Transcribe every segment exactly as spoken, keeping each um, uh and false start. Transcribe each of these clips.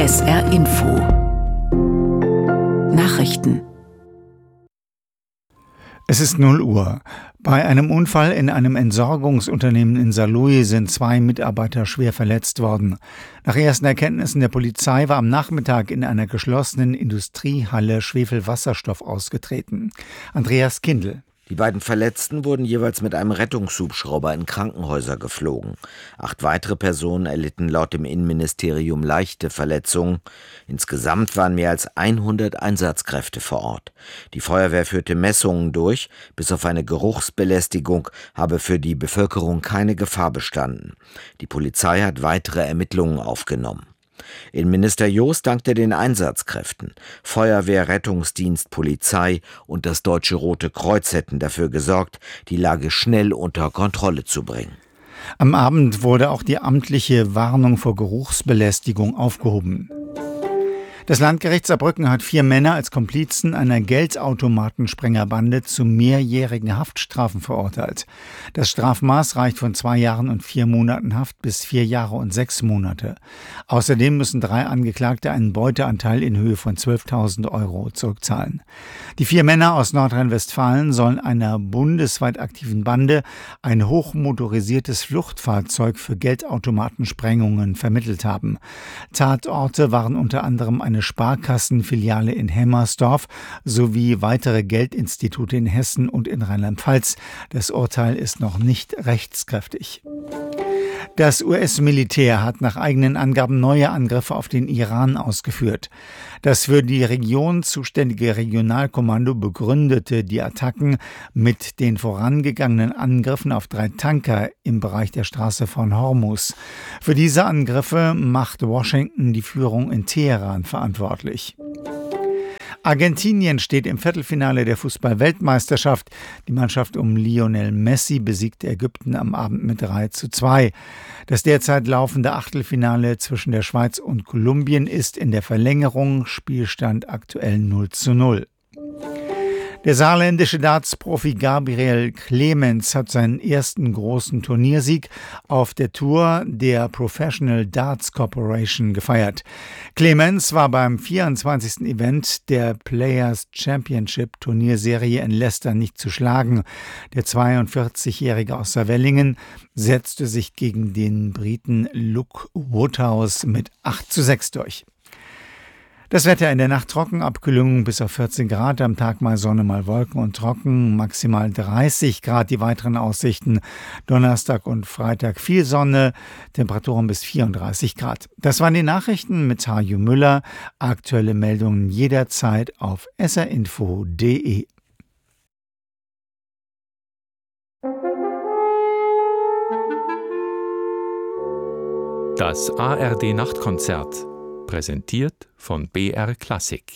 S R Info Nachrichten. Es ist null Uhr. Bei einem Unfall in einem Entsorgungsunternehmen in Saarlouis sind zwei Mitarbeiter schwer verletzt worden. Nach ersten Erkenntnissen der Polizei war am Nachmittag in einer geschlossenen Industriehalle Schwefelwasserstoff ausgetreten. Andreas Kindl. Die beiden Verletzten wurden jeweils mit einem Rettungshubschrauber in Krankenhäuser geflogen. Acht weitere Personen erlitten laut dem Innenministerium leichte Verletzungen. Insgesamt waren mehr als hundert Einsatzkräfte vor Ort. Die Feuerwehr führte Messungen durch. Bis auf eine Geruchsbelästigung habe für die Bevölkerung keine Gefahr bestanden. Die Polizei hat weitere Ermittlungen aufgenommen. Innenminister Jost dankte den Einsatzkräften. Feuerwehr, Rettungsdienst, Polizei und das Deutsche Rote Kreuz hätten dafür gesorgt, die Lage schnell unter Kontrolle zu bringen. Am Abend wurde auch die amtliche Warnung vor Geruchsbelästigung aufgehoben. Das Landgericht Saarbrücken hat vier Männer als Komplizen einer Geldautomatensprengerbande zu mehrjährigen Haftstrafen verurteilt. Das Strafmaß reicht von zwei Jahren und vier Monaten Haft bis vier Jahre und sechs Monate. Außerdem müssen drei Angeklagte einen Beuteanteil in Höhe von zwölftausend Euro zurückzahlen. Die vier Männer aus Nordrhein-Westfalen sollen einer bundesweit aktiven Bande ein hochmotorisiertes Fluchtfahrzeug für Geldautomatensprengungen vermittelt haben. Tatorte waren unter anderem eine Sparkassenfiliale in Hemmersdorf sowie weitere Geldinstitute in Hessen und in Rheinland-Pfalz. Das Urteil ist noch nicht rechtskräftig. Das U S-Militär hat nach eigenen Angaben neue Angriffe auf den Iran ausgeführt. Das für die Region zuständige Regionalkommando begründete die Attacken mit den vorangegangenen Angriffen auf drei Tanker im Bereich der Straße von Hormuz. Für diese Angriffe macht Washington die Führung in Teheran verantwortlich. Argentinien steht im Viertelfinale der Fußball-Weltmeisterschaft. Die Mannschaft um Lionel Messi besiegte Ägypten am Abend mit drei zu zwei. Das derzeit laufende Achtelfinale zwischen der Schweiz und Kolumbien ist in der Verlängerung, Spielstand aktuell null zu null. Der saarländische Darts-Profi Gabriel Clemens hat seinen ersten großen Turniersieg auf der Tour der Professional Darts Corporation gefeiert. Clemens war beim vierundzwanzigsten Event der Players Championship Turnierserie in Leicester nicht zu schlagen. Der zweiundvierzigjährige aus Saarwellingen setzte sich gegen den Briten Luke Woodhouse mit acht zu sechs durch. Das Wetter in der Nacht trocken, Abkühlung bis auf vierzehn Grad, am Tag mal Sonne, mal Wolken und trocken, maximal dreißig Grad. Die weiteren Aussichten Donnerstag und Freitag viel Sonne, Temperaturen bis vierunddreißig Grad. Das waren die Nachrichten mit Harju Müller. Aktuelle Meldungen jederzeit auf s r info punkt d e. Das A R D-Nachtkonzert, präsentiert von B R Klassik.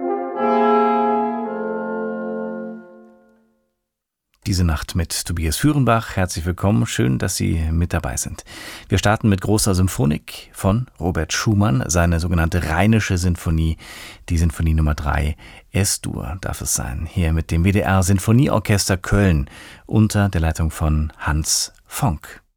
Diese Nacht mit Tobias Führenbach. Herzlich willkommen, schön, dass Sie mit dabei sind. Wir starten mit großer Symphonik von Robert Schumann, seine sogenannte Rheinische Sinfonie, die Sinfonie Nummer drei, S-Dur darf es sein, hier mit dem W D R Sinfonieorchester Köln unter der Leitung von Hans Fonck.